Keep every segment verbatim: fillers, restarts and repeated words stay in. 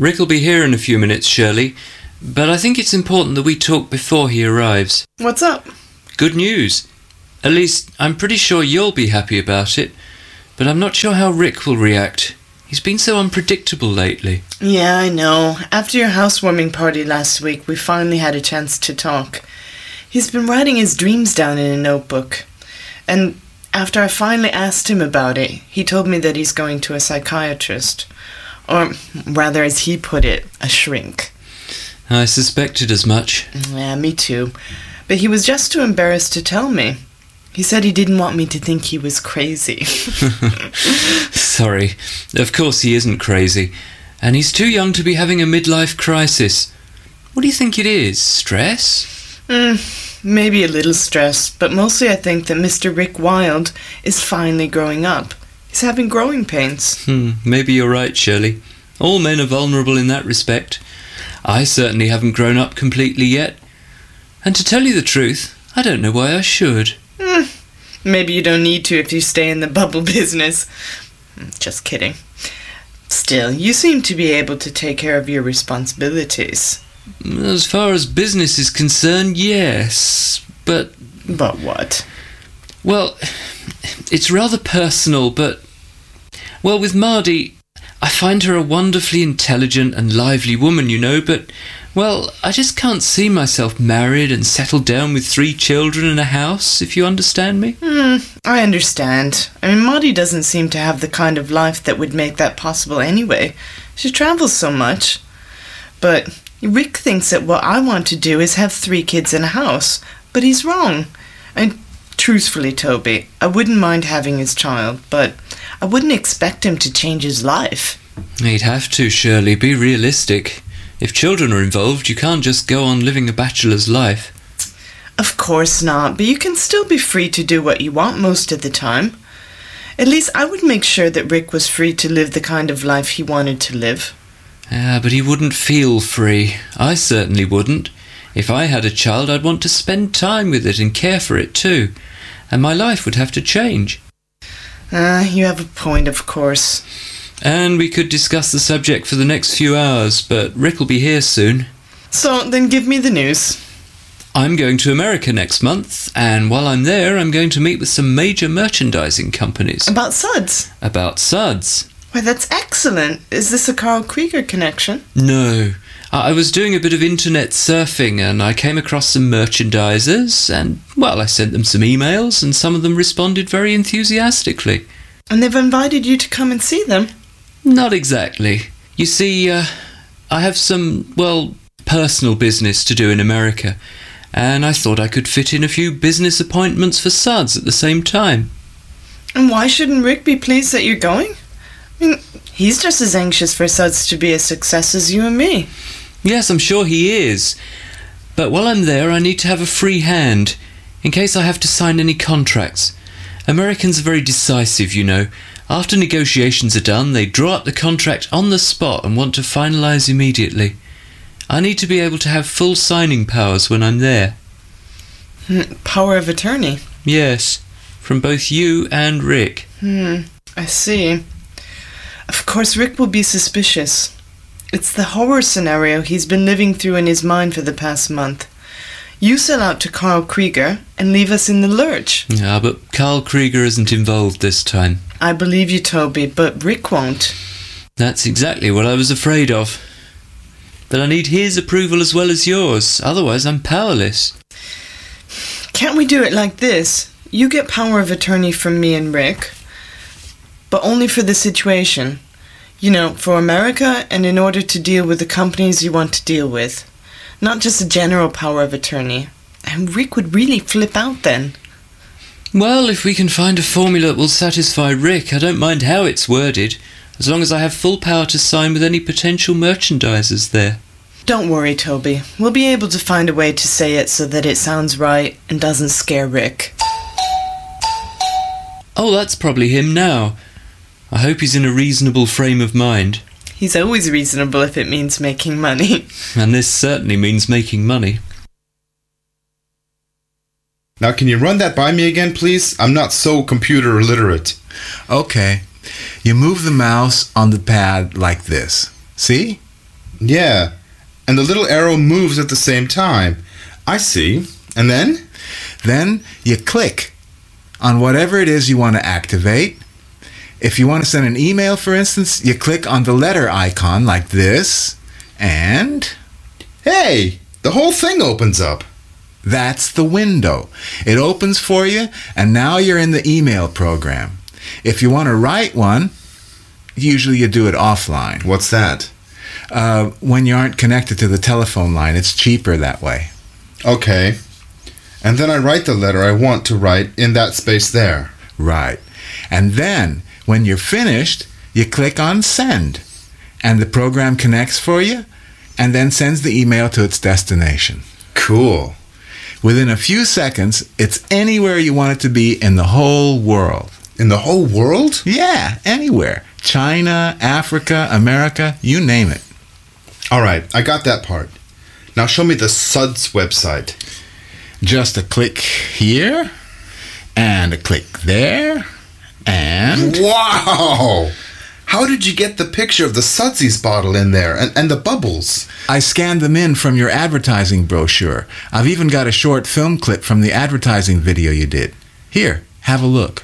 Rick will be here in a few minutes, Shirley, but I think it's important that we talk before he arrives. What's up? Good news. At least, I'm pretty sure you'll be happy about it, but I'm not sure how Rick will react. He's been so unpredictable lately. Yeah, I know. After your housewarming party last week, we finally had a chance to talk. He's been writing his dreams down in a notebook. And after I finally asked him about it, he told me that he's going to a psychiatrist. Or rather, as he put it, a shrink. I suspected as much. Yeah, me too. But he was just too embarrassed to tell me. He said he didn't want me to think he was crazy. Sorry. Of course he isn't crazy. And he's too young to be having a midlife crisis. What do you think it is? Stress? Mm, maybe a little stress, but mostly I think that Mister Rick Wilde is finally growing up. He's having growing pains. Hmm, maybe you're right, Shirley. All men are vulnerable in that respect. I certainly haven't grown up completely yet. And to tell you the truth, I don't know why I should. Mm, maybe you don't need to if you stay in the bubble business. Just kidding. Still, you seem to be able to take care of your responsibilities. As far as business is concerned, yes. But... But what? Well, it's rather personal, but... Well, with Mardy, I find her a wonderfully intelligent and lively woman, you know, but... Well, I just can't see myself married and settled down with three children and a house, if you understand me. Hmm, I understand. I mean, Mardy doesn't seem to have the kind of life that would make that possible anyway. She travels so much. But Rick thinks that what I want to do is have three kids in a house. But he's wrong. And truthfully, Toby, I wouldn't mind having his child, but I wouldn't expect him to change his life. He'd have to, Shirley. Be realistic. If children are involved, you can't just go on living a bachelor's life. Of course not, but you can still be free to do what you want most of the time. At least I would make sure that Rick was free to live the kind of life he wanted to live. Yeah, but he wouldn't feel free. I certainly wouldn't. If I had a child, I'd want to spend time with it and care for it too. And my life would have to change. Ah, uh, you have a point, of course. And we could discuss the subject for the next few hours, but Rick will be here soon. So, then give me the news. I'm going to America next month, and while I'm there, I'm going to meet with some major merchandising companies. About Suds? About Suds. Why, that's excellent. Is this a Carl Krieger connection? No. I was doing a bit of internet surfing, and I came across some merchandisers, and, well, I sent them some emails, and some of them responded very enthusiastically. And they've invited you to come and see them? Not exactly. You see, uh, I have some, well, personal business to do in America, and I thought I could fit in a few business appointments for Suds at the same time. And why shouldn't Rick be pleased that you're going? I mean, he's just as anxious for Suds to be a success as you and me. Yes, I'm sure he is. But while I'm there, I need to have a free hand, in case I have to sign any contracts. Americans are very decisive, you know. After negotiations are done, they draw up the contract on the spot and want to finalise immediately. I need to be able to have full signing powers when I'm there. Power of attorney? Yes, from both you and Rick. Hmm, I see. Of course, Rick will be suspicious. It's the horror scenario he's been living through in his mind for the past month. You sell out to Carl Krieger and leave us in the lurch. Yeah, but Carl Krieger isn't involved this time. I believe you, Toby, but Rick won't. That's exactly what I was afraid of. But I need his approval as well as yours, otherwise I'm powerless. Can't we do it like this? You get power of attorney from me and Rick, but only for the situation. You know, for America and in order to deal with the companies you want to deal with. Not just a general power of attorney. And Rick would really flip out then. Well, if we can find a formula that will satisfy Rick, I don't mind how it's worded, as long as I have full power to sign with any potential merchandisers there. Don't worry, Toby. We'll be able to find a way to say it so that it sounds right and doesn't scare Rick. Oh, that's probably him now. I hope he's in a reasonable frame of mind. He's always reasonable if it means making money. And this certainly means making money. Now, can you run that by me again, please? I'm not so computer literate. Okay. You move the mouse on the pad like this. See? Yeah, and the little arrow moves at the same time. I see. And then? Then you click on whatever it is you want to activate. If you want to send an email, for instance, you click on the letter icon like this, and Hey, the whole thing opens up. that's the window. It opens for you, and now you're in the email program. If you want to write one, usually you do it offline. What's that? Uh, when you aren't connected to the telephone line, it's cheaper that way. Okay. And then I write the letter I want to write in that space there. Right. And then, when you're finished, you click on Send, and the program connects for you, and then sends the email to its destination. Cool. Within a few seconds, it's anywhere you want it to be in the whole world. In the whole world? Yeah, anywhere. China, Africa, America, you name it. All right, I got that part. Now show me the Suds website. Just a click here, and a click there, and... Wow! How did you get the picture of the Sudsies bottle in there and, and the bubbles? I scanned them in from your advertising brochure. I've even got a short film clip from the advertising video you did. Here, have a look.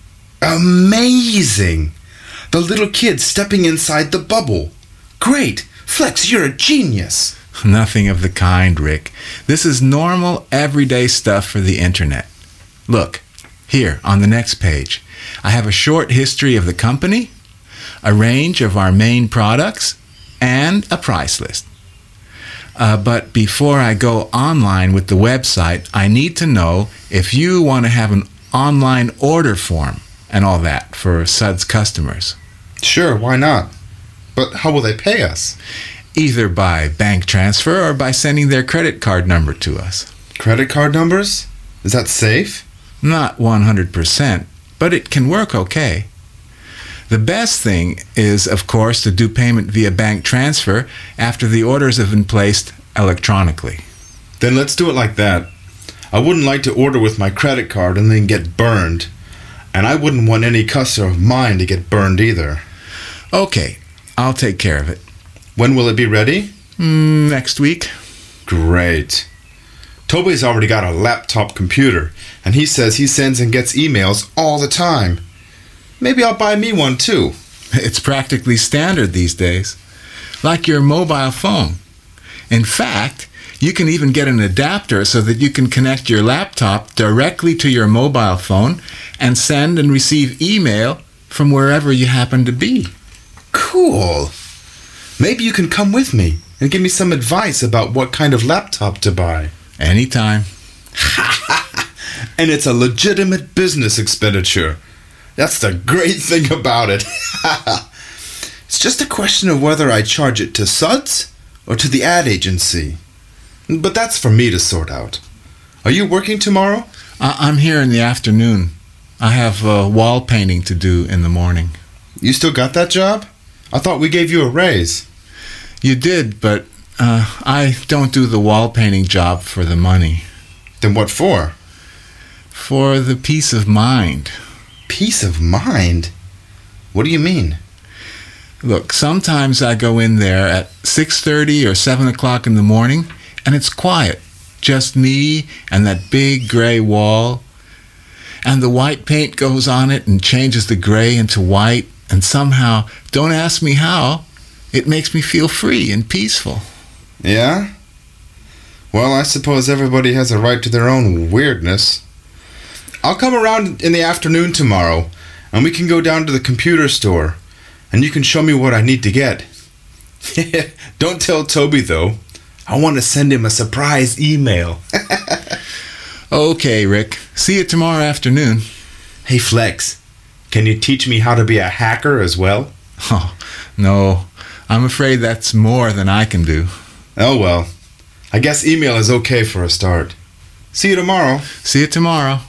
Amazing! The little kid stepping inside the bubble. Great! Flex, you're a genius! Nothing of the kind, Rick. This is normal, everyday stuff for the internet. Look, here, on the next page. I have a short history of the company, a range of our main products, and a price list. Uh, but before I go online with the website, I need to know if you want to have an online order form and all that for Suds customers. Sure, why not? But how will they pay us? Either by bank transfer or by sending their credit card number to us. Credit card numbers? Is that safe? Not one hundred percent, but it can work okay. The best thing is, of course, to do payment via bank transfer after the orders have been placed electronically. Then let's do it like that. I wouldn't like to order with my credit card and then get burned. And I wouldn't want any customer of mine to get burned either. Okay, I'll take care of it. When will it be ready? Mm, next week. Great. Toby's already got a laptop computer, and he says he sends and gets emails all the time. Maybe I'll buy me one too. It's practically standard these days, like your mobile phone. In fact, you can even get an adapter so that you can connect your laptop directly to your mobile phone and send and receive email from wherever you happen to be. Cool. Maybe you can come with me and give me some advice about what kind of laptop to buy. Anytime. And it's a legitimate business expenditure. That's the great thing about it. It's just a question of whether I charge it to Suds or to the ad agency. But that's for me to sort out. Are you working tomorrow? I- I'm here in the afternoon. I have uh, wall painting to do in the morning. You still got that job? I thought we gave you a raise. You did, but uh, I don't do the wall painting job for the money. Then what for? For the peace of mind. Peace of mind? What do you mean? Look, sometimes I go in there at six thirty or seven o'clock in the morning, and it's quiet. Just me and that big gray wall. And the white paint goes on it and changes the gray into white. And somehow, don't ask me how, it makes me feel free and peaceful. Yeah? Well, I suppose everybody has a right to their own weirdness. I'll come around in the afternoon tomorrow, and we can go down to the computer store, and you can show me what I need to get. Don't tell Toby, though. I want to send him a surprise email. Okay, Rick. See you tomorrow afternoon. Hey, Flex, can you teach me how to be a hacker as well? Oh, no. I'm afraid that's more than I can do. Oh, well. I guess email is okay for a start. See you tomorrow. See you tomorrow.